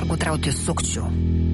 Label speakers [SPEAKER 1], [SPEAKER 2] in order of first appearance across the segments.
[SPEAKER 1] pergudrauti sukčių.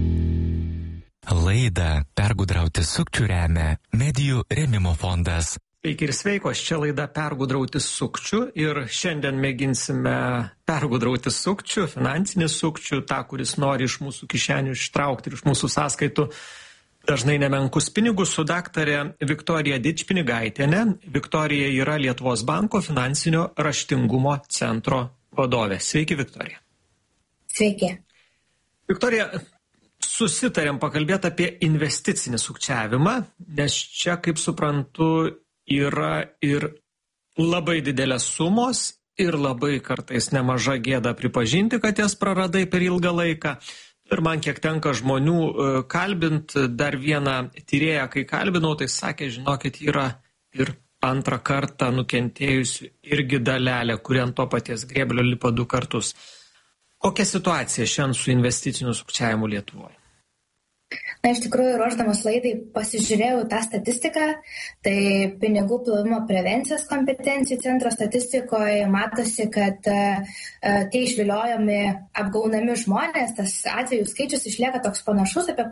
[SPEAKER 2] Laidą Pergudrauti sukčių remia Medijų rėmimo fondas.
[SPEAKER 3] Sveiki ir sveikos, čia laida Pergudrauti sukčių ir šiandien mėginsime pergudrauti sukčių, finansinį sukčių, tą, kuris nori iš mūsų kišenių ištraukti ir iš mūsų sąskaitų dažnai nemenkus pinigus, su daktarė Viktorija Dičpinigaitienė. Viktorija yra Lietuvos banko finansinio raštingumo centro vadovė. Sveiki, Viktorija.
[SPEAKER 4] Sveiki.
[SPEAKER 3] Viktorija, susitarėm pakalbėti apie investicinį sukčiavimą, nes čia, kaip suprantu, yra ir labai didelės sumos ir labai kartais nemaža gėda pripažinti, kad jas praradai per ilgą laiką. Ir man kiek tenka žmonių kalbint, dar vieną tyrėją, kai kalbinau, tai sakė, žinokit, yra ir antrą kartą nukentėjusių irgi dalelė, kuri ant to paties grėblio lipa 2 kartus. Kokia situacija šiandien su investiciniu sukčiavimu Lietuvoje?
[SPEAKER 4] Na, iš tikrųjų, ruošdamas laidai pasižiūrėjau tą statistiką, tai pinigų plovimo prevencijos kompetencijų centro statistikoje matosi, kad tie išviliojami, apgaunami žmonės, tas atvejų skaičius išlieka toks panašus apie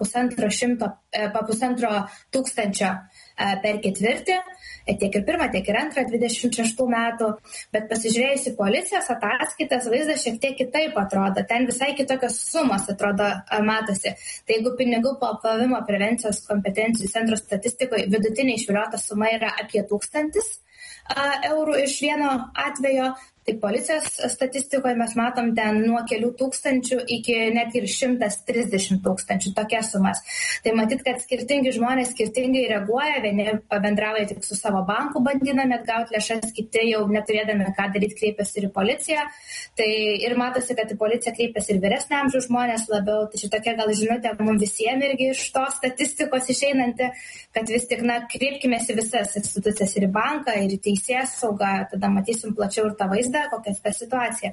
[SPEAKER 4] 1,5 tūkstančio per ketvirtį, tiek ir pirmą, tiek ir antrą 26 metų, bet pasižiūrėjus į policijos ataskaitas, vaizdas šiek tiek kitaip atrodo, ten visai kitokios sumos atrodo matosi. Tai jeigu pinigų plovimo prevencijos kompetencijų centro statistikoje vidutinė išviliota suma yra apie 1000 eurų iš vieno atvejo, tai policijos statistikoje mes matom ten nuo kelių tūkstančių iki net ir 130 tūkstančių, tokias sumas. Tai matyt, kad skirtingi žmonės skirtingai reaguoja, vieni pabendrauja tik su savo banku, bandydami atgauti lėšas, kiti jau neturėdami ką daryti kreipiasi ir į policiją. Tai ir matosi, kad į policiją kreipiasi ir vyresnio amžiaus žmonės labiau. Tai šitokia gal žinutė mums visiems irgi iš tos statistikos išeinanti, kad vis tik, kreipkimės į visas institucijas, ir į banką, ir į teisėsaugą, tada matysim plačiau ir tą vaizdą, kokia ta situacija.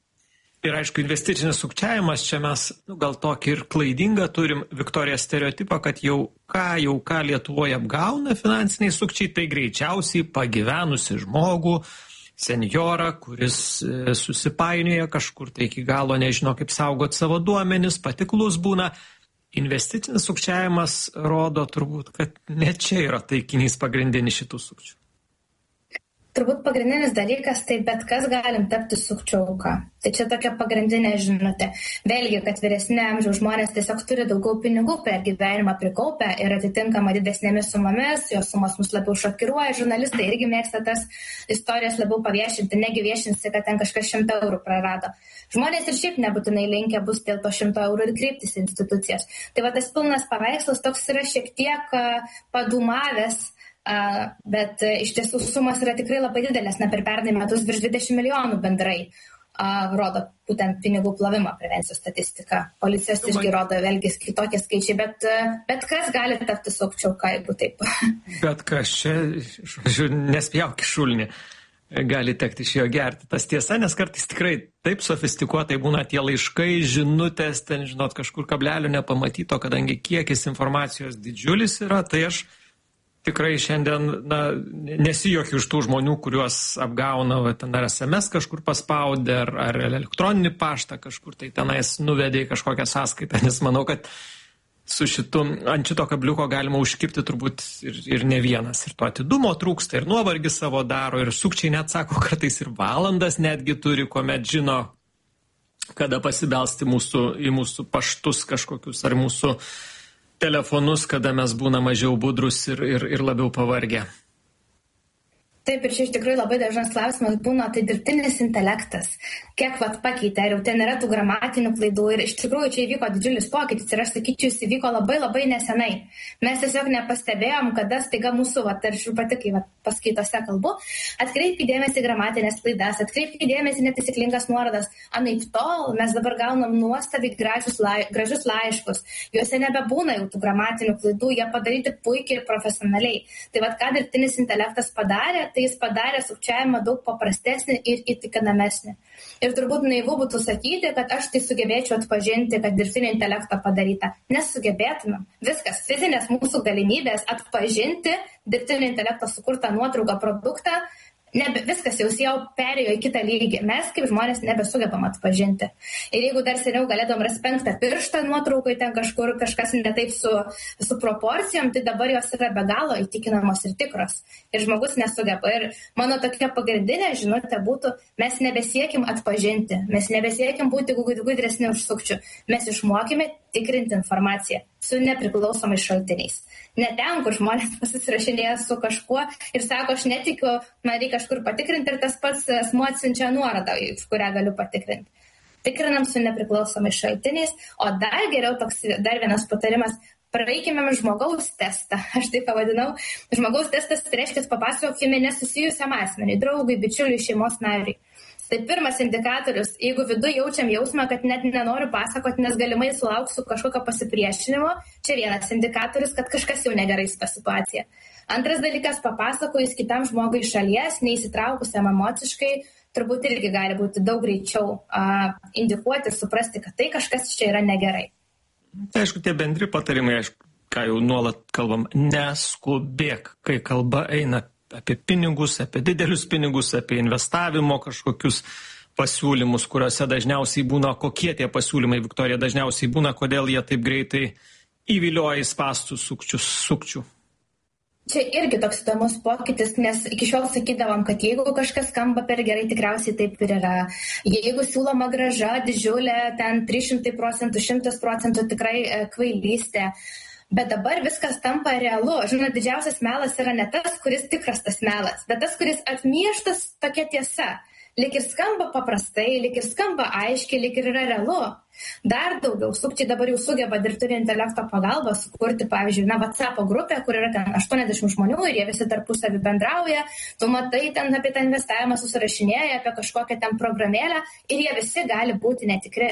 [SPEAKER 3] Ir aišku, investicinis sukčiavimas, čia mes gal tokį ir klaidingą turim, Viktorija, stereotipą, kad jau ką Lietuvoje apgauna finansiniai sukčiai, tai greičiausiai pagyvenusi žmogų, senjorą, kuris susipainioja kažkur, tai iki galo nežino, kaip saugot savo duomenis, patiklus būna. Investicinis sukčiavimas rodo turbūt, kad ne čia yra taikinys pagrindinis šitų sukčių.
[SPEAKER 4] Turbūt pagrindinis dalykas, tai bet kas galim tapti sukčių auka. Tai čia tokia pagrindinė žinutė. Vėlgi, kad vyresni amžiaus žmonės tiesiog turi daugiau pinigų per gyvenimą prikaupę ir atitinkama didesnėmis sumomis, jos sumos mus labiau šokiruoja, žurnalistai irgi mėgsta tas istorijas labiau paviešinti, negi viešinsi, kad ten kažkas 100 eurų prarado. Žmonės ir šiaip nebūtinai linkę bus dėl to 100 eurų ir kreiptis į institucijas. Tai va tas pilnas paveikslas toks yra šiek tiek padūmavęs, bet iš tiesų sumas yra tikrai labai didelės, per pernai metus virš 20 milijonų bendrai rodo būtent pinigų plovimo prevencijos statistika. Policijos irgi rodo vėlgi kitokie skaičiai, bet kas gali tapti sukčių auka, jeigu taip.
[SPEAKER 3] Bet kas čia, nespjauk į šulinį, gali tekti iš jo gerti. Tas tiesa, nes kartais tikrai taip sofistikuotai būna tie laiškai, žinutės, ten, kažkur kablelio nepamatyto, kadangi kiekis informacijos didžiulis yra, tai aš tikrai šiandien nesijuokiu iš tų žmonių, kuriuos apgauna, ten ar SMS kažkur paspaudė, ar elektroninį paštą kažkur, tai tenais nuvedė į kažkokią sąskaitą, nes manau, kad ant šito kabliuko galima užkipti turbūt ir ne vienas. Ir to atidumo trūksta, ir nuovargis savo daro, ir sukčiai net sako, kartais ir valandas netgi turi, kuomet žino, kada pasibelsti į mūsų paštus kažkokius, ar mūsų telefonus, kada mes būna mažiau budrus ir labiau pavargę.
[SPEAKER 4] Taip, ir čia iš tikrųjų labai dažnas klausimas būna, tai dirbtinis intelektas, kiek pakeitė, ar jau ten yra tų gramatinių klaidų, ir iš tikrųjų čia įvyko didžiulis pokytis, ir aš sakyčiau, jis įvyko labai labai nesenai. Mes tiesiog nepastebėjom, kada staiga mūsų, ir aš pati, kai paskaitose kalbu, atkreipkite dėmesį gramatinės klaidas, atkreipkite dėmesį netaisyklingas nuorodas. Anaip tol mes dabar gaunam nuostabiai gražius laiškus, juose nebebūna jau tų gramatinių klaidų, jie padaryti puikiai ir profesionaliai. Tai ką dirbtinis intelektas padarė, tai jis padarė sukčiavimą daug paprastesnį ir įtikinamesnį. Ir turbūt naivu būtų sakyti, kad aš tai sugebėčiau atpažinti, kad dirbtinio intelekto padaryta. Nesugebėtumėm. Viskas, fizinės mūsų galimybės atpažinti dirbtinio intelekto sukurtą nuotrauką produktą viskas jau perėjo į kitą lygį. Mes kaip žmonės nebesugebam atpažinti. Ir jeigu dar seniau galėdom rasti 5 pirštą nuotraukai, ten kažkur kažkas netaip su proporcijom, tai dabar jos yra be galo įtikinamos ir tikros. Ir žmogus nesugeba. Ir mano tokia pagrindinė žinutė būtų, mes nebesiekim atpažinti, mes nebesiekim būti gudresni už sukčių. Mes išmokime tikrinti informaciją su nepriklausomais šaltiniais. Ne ten, kur žmonės pasirašinėja su kažkuo ir sako, aš netikiu, man reikia kažkur patikrinti ir tas pats asmuo atsiunčia nuorodą, iš kurią galiu patikrinti. Tikrinam su nepriklausomais šaltiniais, o dar geriau dar vienas patarimas, praeikime žmogaus testą, aš tai pavadinau. Žmogaus testas tai reiškia, papasakokime nesusijusiam asmeniui, draugui, bičiuliui, šeimos nariui. Tai pirmas indikatorius, jeigu viduje jaučiam jausmą, kad net nenoriu pasakoti, nes galimai sulauksiu kažkokio pasipriešinimo, čia vienas indikatorius, kad kažkas jau negerai su ta situacija. Antras dalykas, papasakojus kitam žmogui iš šalies, neįsitraukusiam emociškai, turbūt irgi gali būti daug greičiau indikuoti ir suprasti, kad tai kažkas čia yra negerai.
[SPEAKER 3] Tai aišku, tie bendri patarimai, ką jau nuolat kalbam, neskubėk, kai kalba eina apie pinigus, apie didelius pinigus, apie investavimo kažkokius pasiūlymus, kuriuose dažniausiai būna, kokie tie pasiūlymai, Viktorija, dažniausiai būna, kodėl jie taip greitai įvilioja į spąstus sukčių.
[SPEAKER 4] Čia irgi toks įdomus pokytis, nes iki šiol sakydavom, kad jeigu kažkas skamba per gerai, tikriausiai taip ir yra. Jeigu siūloma grąža didžiulė, ten 300%, 100% tikrai kvailystė. Bet dabar viskas tampa realu. Žinot, didžiausias melas yra ne tas, kuris tikras tas melas, bet tas, kuris atmieštas tokia tiesa. Lik ir skamba paprastai, lik ir skamba aiškiai, lik ir yra realu. Dar daugiau, sukčiai dabar jau sugeba dirbtinio intelekto pagalbą sukurti, pavyzdžiui, WhatsApp grupę, kur yra ten 80 žmonių ir jie visi tarpusavį bendrauja. Tu matai ten apie tą investavimą susirašinėja, apie kažkokią ten programėlę ir jie visi gali būti netikri.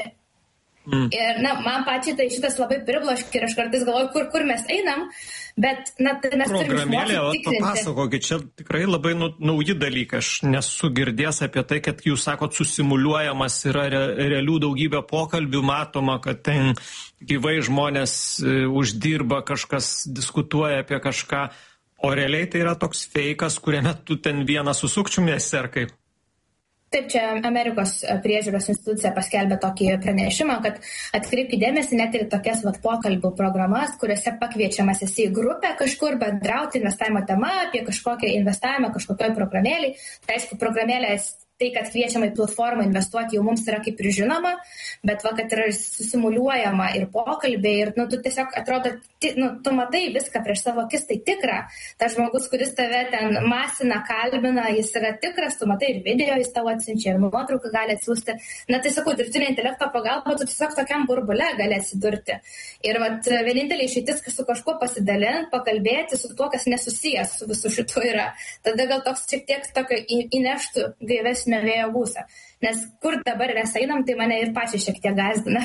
[SPEAKER 4] Ir, man pačiai tai šitas labai pribloškia ir aš kartais galvoju, kur mes einam, bet, tai mes turime išmokti tikrinti.
[SPEAKER 3] Papasakokit, čia tikrai labai nauji dalykai. Aš nesu girdėjęs apie tai, kad jūs sakot, susimuliuojamas yra realių daugybė pokalbių, matoma, kad ten gyvai žmonės uždirba, kažkas diskutuoja apie kažką, o realiai tai yra toks feikas, kuriame tu ten vienas su sukčiumėsi ar kaip?
[SPEAKER 4] Taip, čia Amerikos priežiūros institucija paskelbė tokį pranešimą, kad atkreipkite dėmesį net ir tokias pokalbių programas, kuriuose pakviečiamas esi į grupę kažkur bendrauti investavimo tema apie kažkokią investavimą kažkokioj programėlėj. Tai aišku, programėlės tai, kad kviečiama į platformą investuoti, jau mums yra kaip ir žinoma, bet kad yra susimuliuojama ir pokalbiai, ir tu tiesiog atrodo, tu matai viską prieš savo akis, tai tikra. Tas žmogus, kuris tave ten masina, kalbina, jis yra tikras, tu matai ir video, jis tavo atsiunčia, ir nuotrauką gali atsiųsti. Tai sakau, dirbtinio intelekto pagalba, tu tiesiog tokiam burbule gali atsidurti. Ir vienintelė išeitis, su kažkuo pasidalinti, pakalbėti su tuo, kas nesusijęs su visu šitu yra. Tada gal toks šiek tiek tokio įneštų gaivesnio vėjo gūsą. Nes kur dabar mes einam, tai mane ir pačiai šiek tiek gazdina.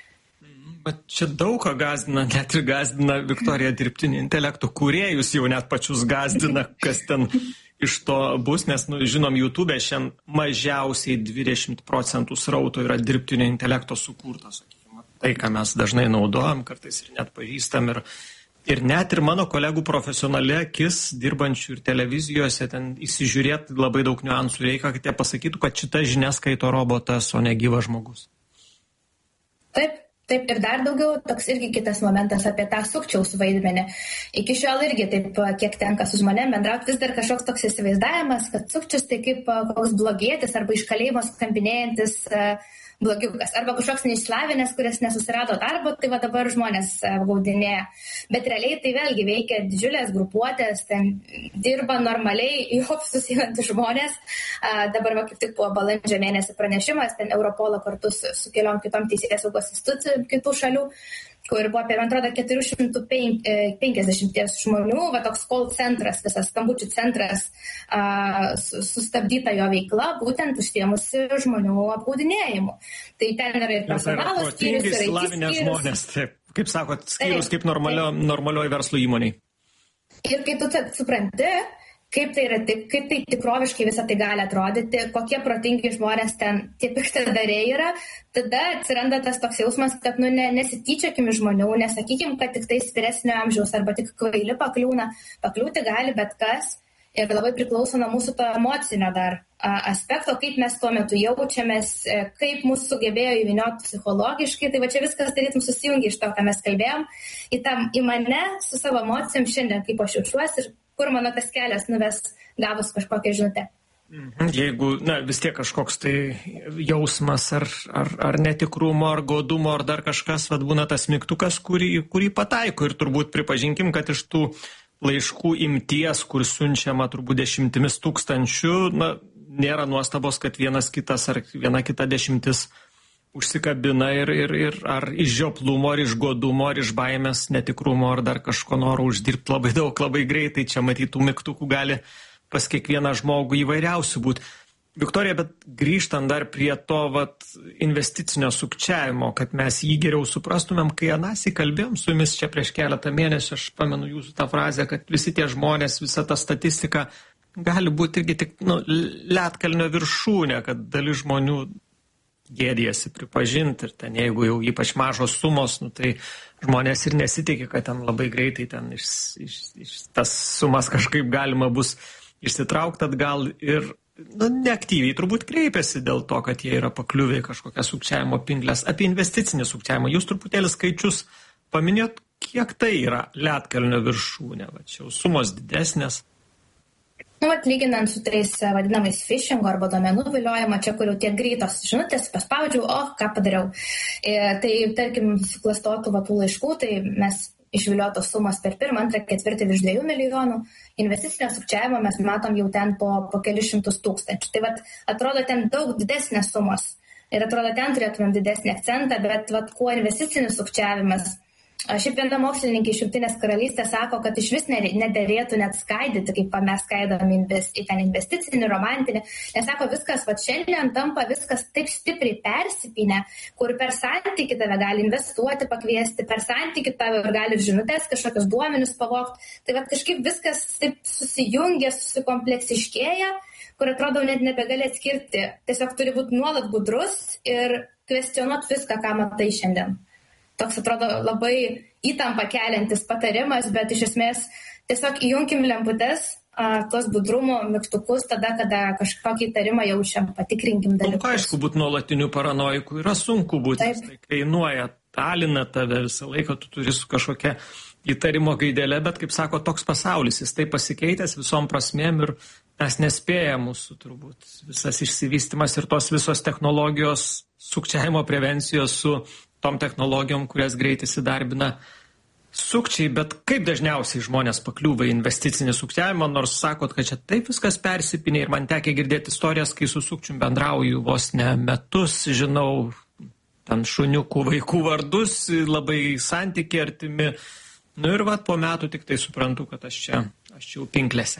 [SPEAKER 3] Bet čia daug ką gazdina, net ir gazdina, Viktorija, dirbtinio intelekto kūrėjus jau net pačius gazdina, kas ten iš to bus, nes, žinom, YouTube šiandien mažiausiai 20% srauto yra dirbtinio intelekto sukurtas. Tai, ką mes dažnai naudojam, kartais ir net pažįstam ir net ir mano kolegų profesionali akis, dirbančių ir televizijose, ten įsižiūrėti labai daug niuansų reikia, kad jie pasakytų, kad šitą žinią skaito robotas, o ne gyvas žmogus.
[SPEAKER 4] Taip, ir dar daugiau, toks irgi kitas momentas apie tą sukčiaus vaidmenį. Iki šiol irgi taip, kiek tenka su žmonėm bendrauti, vis dar kažkoks toks įsivaizdavimas, kad sukčius tai kaip koks blogietis arba iš kalėjimo skambinėjantis blogiukas, arba kažkoks neišslavinęs, kuris nesusirado darbo, tai dabar žmonės gaudinėja. Bet realiai tai vėlgi veikia didžiulės grupuotės, ten dirba normaliai į ofisus einantys žmonės. Dabar kaip tik buvo balandžio mėnesį pranešimas, ten Europolo kartu su keliom kitom teisėsaugos institucijų kitų šalių, kur buvo apie, man atrodo, 450 žmonių, toks call centras, visas skambučių centras, sustabdyta jo veikla, būtent užsiėmusi žmonių apgaudinėjimu. Tai ten yra ir personalo skyrius, ir IT skyrius. Žmonės, taip, kaip sakot, skyrius kaip normalioj verslo įmoniai. Ir kai tu supranti, kaip tai tikroviškai visą tai gali atrodyti, kokie protingi žmonės ten tie piktadariai yra, tada atsiranda tas toks jausmas, kad nesityčiokim iš žmonių, nesakykim, kad tik tai vyresnio amžiaus arba tik kvaili pakliūti gali bet kas. Ir labai priklauso nuo mūsų to emocinio dar aspekto, kaip mes tuo metu jaučiamės, kaip mūsų sugebėjo įvinioti psichologiškai. Tai va čia viskas tarytum susijungia iš to, ką mes kalbėjom, į mane su savo emocijom šiandien, kaip aš jaučiuosi ir kur mano tas kelias nuves gavus kažkokią žinutę.
[SPEAKER 3] Jeigu vis tiek kažkoks tai jausmas ar netikrumo, ar godumo, ar dar kažkas, būna tas mygtukas, kurį pataiko. Ir turbūt pripažinkim, kad iš tų laiškų imties, kur siunčiama turbūt 10 tūkstančių, nėra nuostabos, kad vienas kitas ar viena kita 10 užsikabina ir ar iš žioplumo, ar iš godumo, ar iš baimės, netikrumo, ar dar kažko noro uždirbti labai daug, labai greitai. Čia matytų mygtukų gali pas kiekvieną žmogų įvairiausių būti. Viktorija, bet grįžtant dar prie to investicinio sukčiavimo, kad mes jį geriau suprastumėm, kai anąsyk kalbėjom su jumis čia prieš keletą mėnesių, aš pamenu jūsų tą frazę, kad visi tie žmonės, visa ta statistika gali būti irgi tik ledkalnio viršūnė, kad dalis žmonių gėdijasi pripažinti ir ten jeigu jau ypač mažos sumos, tai žmonės ir nesitikė, kad ten labai greitai ten iš tas sumas kažkaip galima bus išsitraukti atgal ir neaktyviai turbūt kreipiasi dėl to, kad jie yra pakliuvę į kažkokią sukčiavimo pinklės. Apie investicinį sukčiavimą jūs truputėlį skaičius paminėjot, kiek tai yra ledkalnio viršūnė, čia jau sumos didesnės.
[SPEAKER 4] Lyginant su tais vadinamais phishingo arba duomenų viliojimo, čia kur jau tiek greitos žinutės, paspaudžiau, ką padariau. Tai tarkim, suklastotų tų laiškų, tai mes išviliotos sumos per pirmą, antrą, ketvirtį virš 2 milijonų. Investicinio sukčiavimo mes matom jau ten po kelius šimtus tūkstančių. Tai atrodo ten daug didesnės sumos. Ir atrodo ten turėtumėm didesnį akcentą, bet kuo investicinis sukčiavimas. Šiaip viena mokslininkė iš Jungtinės karalystės sako, kad iš vis nederėtų net skaidyti, kaip mes skaidom į ten investicinį, romantinį. Nes sako, viskas šiandien tampa viskas taip stipriai persipynę, kur per santykį tave gali investuoti, pakviesti, per santykį tave ir gali žinutės, kažkokius duomenis pavogti. Tai kažkaip viskas taip susijungia, susikompleksiškėja, kur atrodo net nebegali atskirti. Tiesiog turi būti nuolat budrus ir kvestionuoti viską, ką matai šiandien. Toks atrodo labai įtampa keliantis patarimas, bet iš esmės tiesiog įjunkim lemputes, tuos budrumo mygtukus tada, kada kažkokį įtarimą jaučiam, patikrinkim dalykus.
[SPEAKER 3] Aišku, būti nuolatiniu paranoiku yra sunku būti, tai kainuoja, talina tave visą laiką, tu turi su kažkokia įtarimo gaidelė, bet kaip sako, toks pasaulis, jis tai pasikeitęs visom prasmėm ir mes nespėja mūsų turbūt visas išsivystimas ir tos visos technologijos, sukčiavimo prevencijos su tom technologijom, kurias greit įsidarbina sukčiai, bet kaip dažniausiai žmonės pakliūva į investicinį sukčiavimą, nors sakot, kad čia taip viskas persipinė ir man tekia girdėti istorijas, kai su sukčium bendrauju vos ne metus, žinau, ten šuniukų vaikų vardus, labai santykiai artimi, ir po metų tik tai suprantu, kad aš čia pinklėse.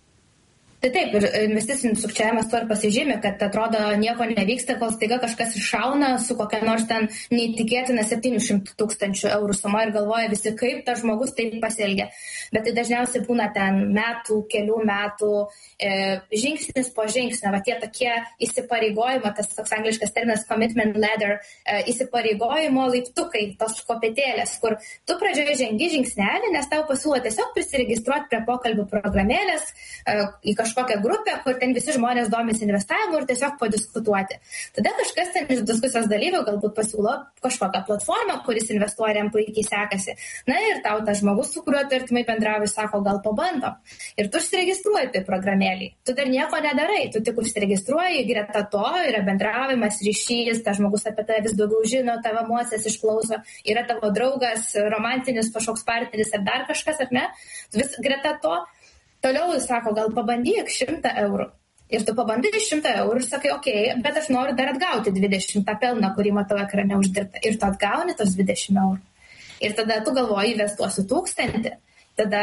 [SPEAKER 4] Tai taip, ir investicinis sukčiavimas to ir pasižymė, kad atrodo nieko nevyksta, kol staiga kažkas iššauna su kokia nors ten neįtikėtina 700 000 eurų suma ir galvoja visi, kaip tas žmogus taip pasielgia. Bet tai dažniausiai būna ten metų, kelių metų, žingsnis po žingsnio, tie tokie įsipareigojimo, tas toks angliškas terminas commitment ladder, įsipareigojimo laiptukai, tos kopėtėlės, kur tu pradžioje žengi žingsnelį, nes tau pasiūlo tiesiog prisiregistruoti prie pokalbių programėlės, į kažkokią grupę, kur ten visi žmonės domisi investavimu ir tiesiog padiskutuoti. Tada kažkas ten iš diskusijos dalyvių galbūt pasiūlo kažkokią platformą, kuris investuoja, jam puikiai sekasi. Na ir tau tas žmogus, su kuriuo tu artimai bendrauji, sako, gal pabando. Ir tu užsiregistruoji tai programėlį. Tu dar nieko nedarai, tu tik užsiregistruoji, greta to yra bendravimas, ryšys, tas žmogus apie tave vis daugiau žino, tavo emocijas išklauso, yra tavo draugas, romantinis kažkoks partneris ar dar kažkas, ar ne? Vis greta to. Toliau jis sako, gal pabandyk 100 eurų. Ir tu pabandai 100 eurų ir sakai, okei, bet aš noriu dar atgauti 20 tą pelną, kurį matau ekrane uždirbtą. Ir tu atgauni tos 20 eurų. Ir tada tu galvoji, investuosiu 1000, tada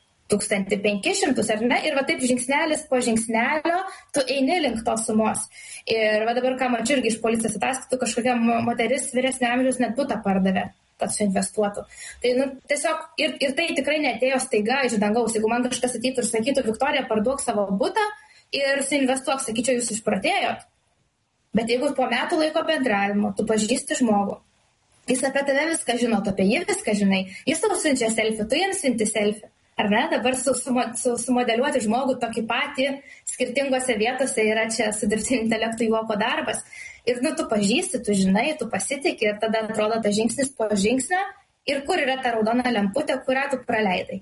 [SPEAKER 4] 1500, ar ne? Ir taip žingsnelis po žingsnelio tu eini link tos sumos. Ir dabar, ką mačiau irgi iš policijos ataskaitų, kažkokia moteris vyresnio amžiaus net butą pardavė, kad suinvestuotų. Tai tiesiog ir tai tikrai neatėjo staiga iš dangaus. Jeigu man kažkas ateitų ir sakytų, Viktorija, parduok savo butą ir suinvestuok, sakyčiau, jūs išprotėjot. Bet jeigu po metų laiko bendravimo tu pažįsti žmogų, jis apie tave viską žino, tu apie jį viską žinai, jis tau siunčia selfie, tu jam siunti selfie. Ar ne? Dabar sumodeliuoti žmogų tokį patį skirtingose vietose yra čia su dirbtiniu intelektu juoko darbas. Ir tu pažįsti, tu žinai, tu pasitikė ir tada atrodo tas žingsnis po žingsnio ir kur yra ta raudona lemputė, kurią tu praleidai.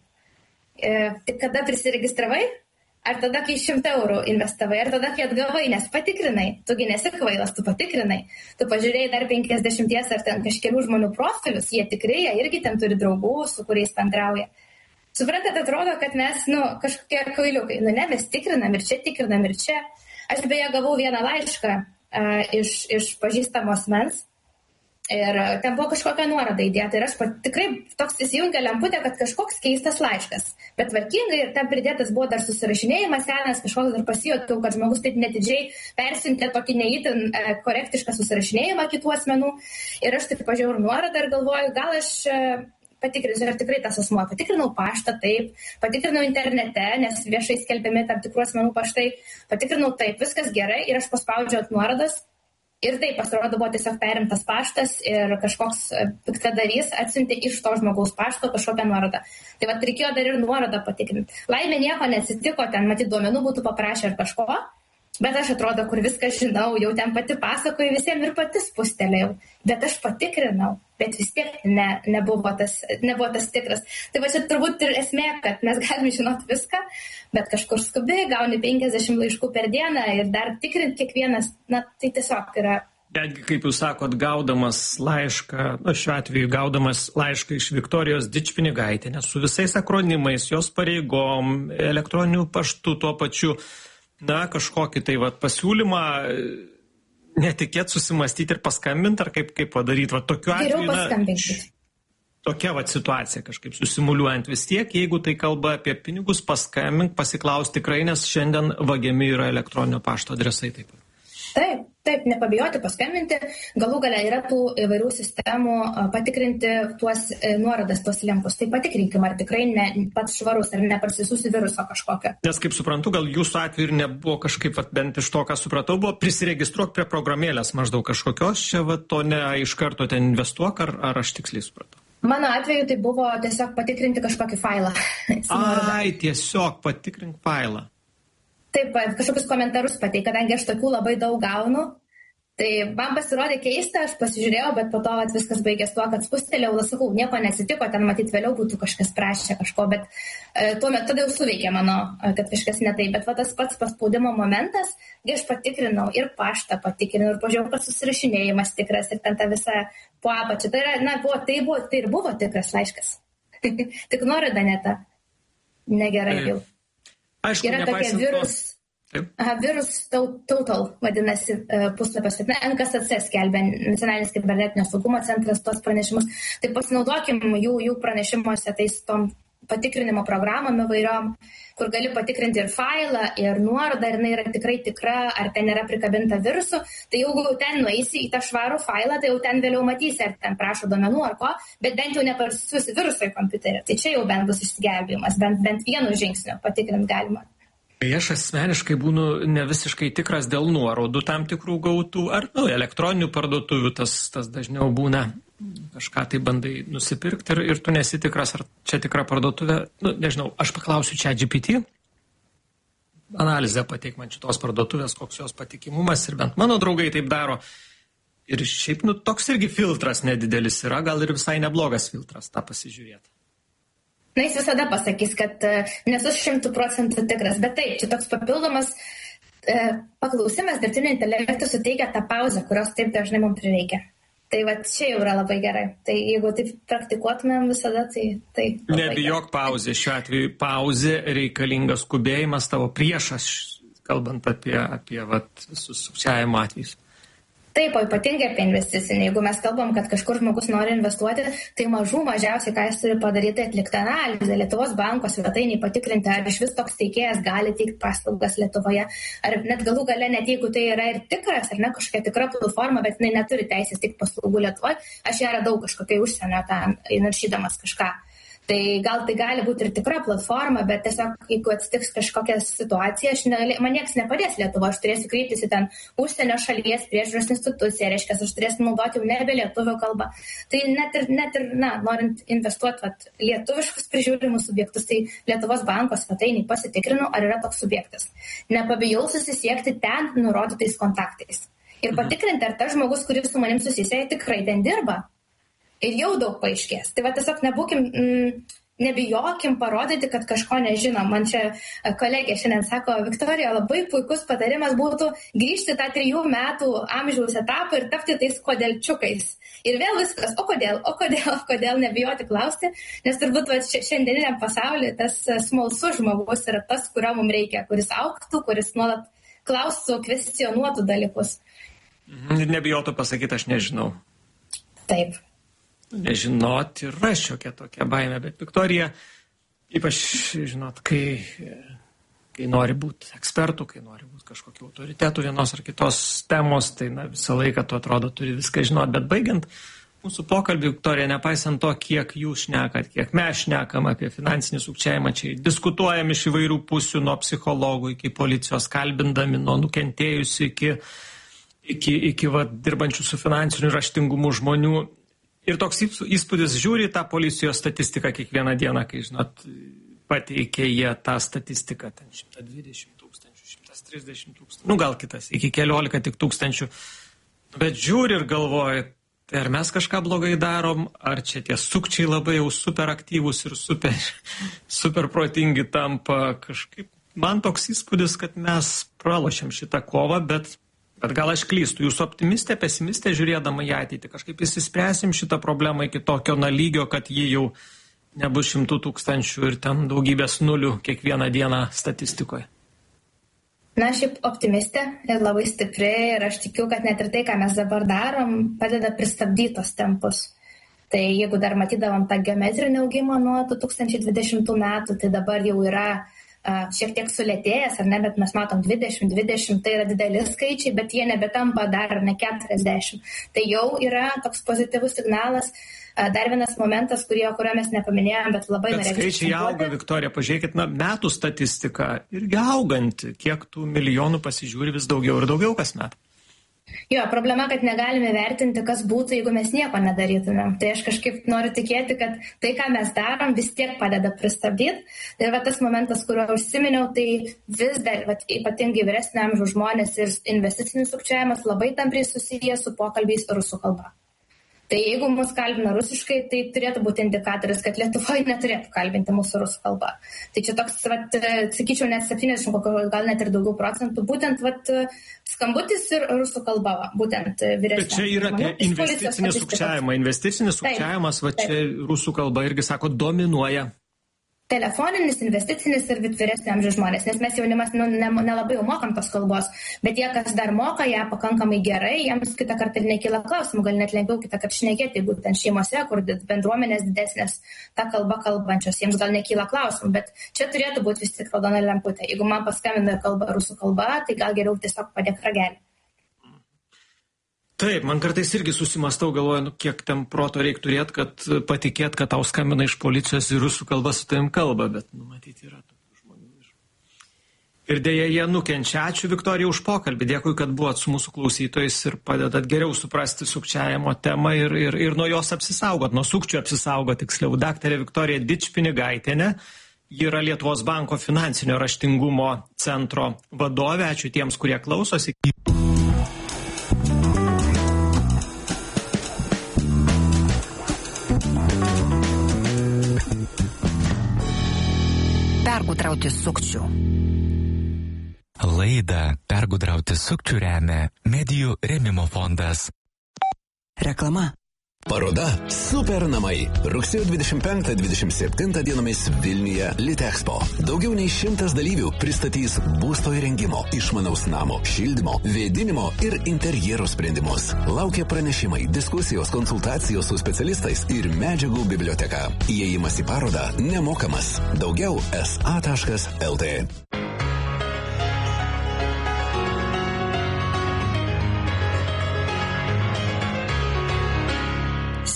[SPEAKER 4] Tik kada prisiregistravai, ar tada, kai 100 eurų investavai, ar tada, kai atgavai, nes patikrinai, tugi nesi kvailas, tu patikrinai, tu pažiūrėjai dar 50 ar ten kažkelių žmonių profilius, jie tikrai, jie irgi ten turi draugų, su kuriais bendrauja. Suprantat, atrodo, kad mes, kažkokie kvailiukai, ne, mes tikrinam ir čia. Aš beje gavau vieną laišką iš pažįstamos mens. Ir ten buvo kažkokia nuoroda įdėta ir aš tikrai toks įsijungia lemputė, kad kažkoks keistas laiškas, bet tvarkingai ir ten pridėtas buvo dar susirašinėjimas senas, kažkoks dar pasijuokiau, kad žmogus taip netidžiai persintė tokį neįtin korektišką susirašinėjimą kitų asmenų ir aš taip pažiūrėjau nuorodą ir galvoju, gal aš patikrinsiu, ar tikrai tas asmuo. Patikrinau paštą, taip, patikrinau internete, nes viešai skelbiami tam tikrų asmenų paštai, patikrinau taip, viskas gerai ir aš paspaudžiau ant nuorodos. Ir tai pasirodo buvo tiesiog perimtas paštas ir kažkoks piktadarys atsiuntė iš to žmogaus pašto kažkokią nuorodą. Tai reikėjo dar ir nuorodą patikrinti. Laimė nieko nesitiko, ten matyt duomenų būtų paprašę ar kažko, bet aš atrodo, kur viską žinau, jau ten pati pasakoju visiems ir pati spustelėjau. Bet aš patikrinau, bet vis tiek nebuvo tas tikras. Tai čia turbūt ir esmė, kad mes galime žinoti viską, bet kažkur skubiai gauni 50 laiškų per dieną ir dar tikrinti kiekvienas, tai tiesiog yra.
[SPEAKER 3] Netgi, kaip jūs sakot, gaudamas laišką, šiuo atveju gaudamas laišką iš Viktorijos Dičpinigaitienės su visais akronimais, jos pareigom, elektroniniu paštu tuo pačiu, kažkokį tai pasiūlymą netikėt susimastyti ir paskambinti, ar kaip padaryti. Tokiu atveju, tokia situacija kažkaip susimuliuojant vis tiek, jeigu tai kalba apie pinigus, paskambink, pasiklausti tikrai, nes šiandien vagiami yra elektroninio pašto adresai taip pat.
[SPEAKER 4] Taip, nepabijoti paskambinti, galų gale yra tų įvairių sistemų patikrinti tuos nuorodas, tuos lempus. Tai patikrinkim, ar tikrai ne pats švarus, ar neparsisiųsi viruso kažkokio.
[SPEAKER 3] Nes kaip suprantu, gal jūsų atveju ir nebuvo kažkaip, bent iš to, ką supratau, buvo prisiregistruok prie programėlės maždaug kažkokios, čia to ne iš karto ten investuok, ar aš tiksliai supratau?
[SPEAKER 4] Mano atveju tai buvo tiesiog patikrinti kažkokį failą.
[SPEAKER 3] Tiesiog patikrink failą.
[SPEAKER 4] Taip, kažkokius komentarus pateik, kadangi aš tokių labai daug gaunu, tai man pasirodė keista, aš pasižiūrėjau, bet po to viskas baigės tuo, kad spustelėjau, sakau, nieko nesitiko, ten matyt vėliau būtų kažkas prašė kažko, bet tuo metu tada jau suveikė mano, kad kažkas ne taip, bet tas pats paspaudimo momentas, kai aš patikrinau ir paštą patikrinau ir pažiūrėjau, kad susirašinėjimas tikras ir ten ta visa po apačią, tai ir buvo tikras laiškas, tik nuoroda ne ta, negerai jau.
[SPEAKER 3] Aišku,
[SPEAKER 4] yra tokia virus total, vadinasi, puslapis. NKSC skelbia Nacionalinis kibernetinio saugumo centras tuos pranešimus. Tai pasinaudokim jų pranešimuose tais tom patikrinimo programom įvairiom, kur gali patikrinti ir failą, ir nuorodą, ir jinai yra tikrai tikra, ar ten yra prikabinta virusų. Tai jeigu ten nueisi į tą švarų failą, tai jau ten vėliau matysi, ar ten prašo duomenų ar ko, bet bent jau neparsisiųsi virusą į kompiuterį. Tai čia jau bent bus išsigelbėjimas, bent vienu žingsniu patikrint galima.
[SPEAKER 3] Aš asmeniškai būnu ne visiškai tikras dėl nuorodų tam tikrų gautų, ar elektroninių parduotuvių tas dažniau būna. Kažką tai bandai nusipirkti ir tu nesi tikras, ar čia tikra parduotuvė. Nežinau, aš paklausiu ChatGPT, analizę pateik man šitos parduotuvės, koks jos patikimumas ir bent mano draugai taip daro. Ir šiaip, toks irgi filtras nedidelis yra, gal ir visai neblogas filtras tą pasižiūrėti.
[SPEAKER 4] Jis visada pasakys, kad nesu 100% tikras, bet taip, čia toks papildomas paklausimas dirbtinio intelekto suteikia tą pauzę, kurios taip dažnai mums prireikia. Tai čia jau yra labai gerai. Tai jeigu taip praktikuotumėm visada, tai
[SPEAKER 3] nebijok pauzė. Šiuo atveju pauzė reikalingas skubėjimas tavo priešas, kalbant apie visus sukčiavimo atvejus.
[SPEAKER 4] Taip, o ypatingai apie investicinį. Jeigu mes kalbam, kad kažkur žmogus nori investuoti, tai mažiausiai, ką jis turi padaryti, atlikti analizę. Lietuvos banko svetainį patikrinti, ar iš vis toks teikėjas gali teikti paslaugas Lietuvoje. Ar net galų gale, net jeigu tai yra ir tikras, ar ne kažkokia tikra platforma, bet jinai neturi teisės teikti paslaugų Lietuvoje, aš ją radau kažkokiai užsienio ten, naršydamas kažką. Tai gal tai gali būti ir tikra platforma, bet tiesiog, jeigu atsitiks kažkokia situacija, man nieks nepadės Lietuvoje, aš turėsiu kreiptis į ten užsienio šalies priežiūros instituciją, reiškia, aš turėsiu naudoti jau nebe lietuvių kalbą. Tai net ir norint investuoti lietuviškus prižiūrimus subjektus, tai Lietuvos banko svetainį pasitikrinu, ar yra toks subjektas. Nepabijau susisiekti ten nurodytais kontaktais. Ir patikrinti, ar tas žmogus, kuris su manim susisieja, tikrai ten dirba. Ir jau daug paaiškės. Tai tiesiog nebijokim parodyti, kad kažko nežinom. Man čia kolegė šiandien sako, Viktorija, labai puikus patarimas būtų grįžti tą 3 metų amžiaus etapą ir tapti tais kodėlčiukais. Ir vėl viskas, o kodėl nebijoti klausti, nes turbūt šiandieniniam pasaulyje tas smalsus žmogus yra tas, kurio mums reikia, kuris augtų, kuris nuolat klaustų, kvestionuotų dalykus.
[SPEAKER 3] Nebijotų pasakyti, aš nežinau.
[SPEAKER 4] Taip.
[SPEAKER 3] Nežinoti yra šiokia tokia baimė, bet Viktorija, ypač, žinot, kai nori būti ekspertų, kai nori būti kažkokiu autoritetu vienos ar kitos temos, tai visą laiką tu atrodo turi viską žinot, bet baigiant mūsų pokalbį, Viktorija, nepaisant to, kiek jūs šnekat, kiek mes šnekam apie finansinį sukčiavimą, čia diskutuojam iš įvairių pusių, nuo psichologų iki policijos kalbindami, nuo nukentėjusių iki dirbančių su finansiniu raštingumu žmonių. Ir toks įspūdis žiūri tą policijos statistiką kiekvieną dieną, kai, žinot, pateikė jie tą statistiką, ten 120 tūkstančių, 130 tūkstančių, gal kitas, iki 14 tik tūkstančių. Bet žiūri ir galvoja, tai ar mes kažką blogai darom, ar čia tie sukčiai labai jau super aktyvūs ir super protingi tampa kažkaip. Man toks įspūdis, kad mes pralošiam šitą kovą, bet gal aš klystu, jūs optimistė, pesimistė žiūrėdama į ateitį, kažkaip įsispręsim šitą problemą iki tokio lygio, kad ji jau nebus 100 tūkstančių ir ten daugybės nulių kiekvieną dieną statistikoje.
[SPEAKER 4] Šiaip optimistė ir labai stipri ir aš tikiu, kad net ir tai, ką mes dabar darom, padeda pristabdyti tos tempus. Tai jeigu dar matydavom tą geometrinį augimą nuo 2020 metų, tai dabar jau yra šiek tiek sulėtėjęs, ar ne, bet mes matom 20, tai yra dideli skaičiai, bet jie nebetampa dar ne 40. Tai jau yra toks pozityvus signalas. Dar vienas momentas, kurio mes nepaminėjom, bet labai norėčiau.
[SPEAKER 3] Bet skaičiai auga, Viktorija, pažiūrėkit, metų statistika irgi auganti, kiek tų milijonų pasižiūri vis daugiau ir daugiau kasmet.
[SPEAKER 4] Jo, problema, kad negalime vertinti, kas būtų, jeigu mes nieko nedarytumėm. Tai aš kažkaip noriu tikėti, kad tai, ką mes darom, vis tiek padeda pristabdyti. Ir tas momentas, kurio užsiminiau, tai vis dar, ypatingai vyresnio amžiaus žmonės ir investicinis sukčiavimas labai tampriai susijęs su pokalbiais rusų kalba. Tai jeigu mus kalbina rusiškai, tai turėtų būti indikatorius, kad Lietuvoje neturėtų kalbinti mūsų rusų kalba. Tai čia toks, sakyčiau, net 70, gal net ir daugiau procentų, būtent skambutis ir rusų kalba, būtent vyresnė.
[SPEAKER 3] Bet čia yra apie investicinį sukčiavimą. Investicinis sukčiavimas, čia rusų kalba irgi, sako, dominuoja.
[SPEAKER 4] Telefoninis, investicinis ir vyresnio amžiaus žmonės, nes mes jaunimas nelabai jau mokam tos kalbos, bet jie, kas dar moka ją pakankamai gerai, jiems kitą kartą ir nekyla klausimų, gal net lengviau kitą kartą šnekėti, būtent šeimose, kur bendruomenės didesnės tą kalbą kalbančios, jiems gal nekyla klausimų, bet čia turėtų būti vis tik raudona lemputė. Jeigu man paskambina ir kalba rusų kalba, tai gal geriau tiesiog padėk ragelį.
[SPEAKER 3] Taip, man kartais irgi susimastau, galvoju, kiek ten proto reikia turėti, kad patikėt, kad tau skambina iš policijos ir rusų kalba su tavim kalba, bet matyti yra tokių žmonių. Ir dėja jie nukenčia. Ačiū, Viktorija, už pokalbį. Dėkui, kad buvot su mūsų klausytojais ir padedat geriau suprasti sukčiavimo temą ir nuo jos apsisaugot, nuo sukčių apsisaugot, tiksliau. Daktarė Viktorija Dičpinigaitienė, ji yra Lietuvos banko finansinio raštingumo centro vadovė. Ačiū tiems, kurie klausosi.
[SPEAKER 1] Pergudrauti sukčių.
[SPEAKER 2] Laidą Pergudrauti sukčių remia Medijų rėmimo fondas.
[SPEAKER 1] Reklama.
[SPEAKER 5] Paroda Super namai. Rugsėjo 25-27 dienomis Vilniuje Litexpo. Daugiau nei 100 dalyvių pristatys būsto įrengimo, išmanaus namo, šildymo, vėdinimo ir interjero sprendimus. Laukia pranešimai, diskusijos, konsultacijos su specialistais ir medžiagų biblioteka. Įėjimas į parodą nemokamas. Daugiau sa.lt.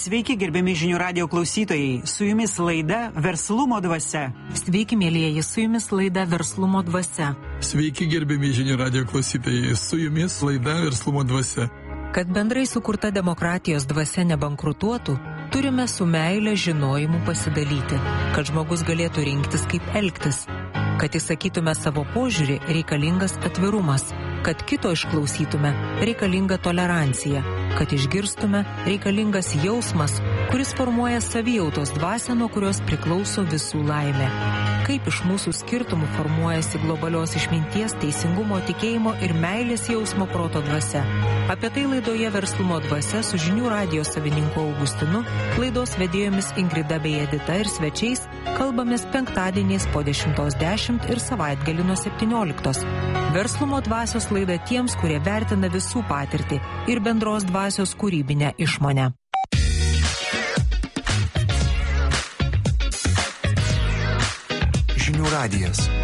[SPEAKER 6] Sveiki, gerbiami žinių radijo klausytojai. Su jumis laida Verslumo dvasia.
[SPEAKER 1] Sveiki, mėlyjeji, su jumis laida Verslumo dvasia.
[SPEAKER 7] Sveiki, gerbiami žinių radijo klausytojai. Su jumis laida Verslumo dvasia.
[SPEAKER 1] Kad bendrai sukurta demokratijos dvasia nebankrutuotų, turime su meile žinojimu pasidalyti, kad žmogus galėtų rinktis, kaip elgtis. Kad įsakytume savo požiūrį, reikalingas atvirumas. Kad kito išklausytume, reikalinga tolerancija. Kad išgirstume, reikalingas jausmas, kuris formuoja savijautos dvasią, nuo kurios priklauso visų laimė. Kaip iš mūsų skirtumų formuojasi globalios išminties, teisingumo, tikėjimo ir meilės jausmo proto dvasia. Apie tai laidoje Verslumo dvasia su žinių radijo savininku Augustinu, laidos vedėjomis Ingrida bei Edita ir svečiais kalbamės penktadieniais po 10:10 ir savaitgalį nuo 17. Verslumo dvasios laida tiems, kurie vertina visų patirtį ir bendros dvasios kūrybinę išmonę.
[SPEAKER 8] Žinių radijas.